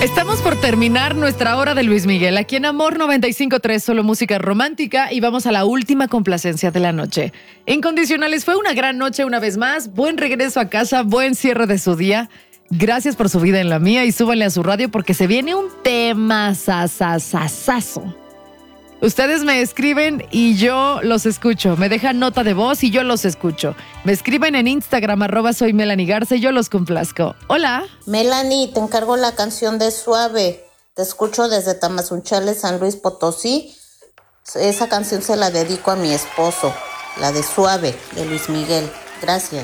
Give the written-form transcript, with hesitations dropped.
Estamos por terminar nuestra hora de Luis Miguel. Aquí en Amor 95.3, solo música romántica. Y vamos a la última complacencia de la noche. Incondicionales, fue una gran noche una vez más. Buen regreso a casa, buen cierre de su día. Gracias por su vida en la mía y súbanle a su radio porque se viene un tema sasasasazo. Ustedes me escriben y yo los escucho. Me dejan nota de voz y yo los escucho. Me escriben en Instagram, @soy Melanie Garza, y yo los complazco. Hola. Melanie, te encargo la canción de Suave. Te escucho desde Tamazunchale, San Luis Potosí. Esa canción se la dedico a mi esposo, la de Suave, de Luis Miguel. Gracias.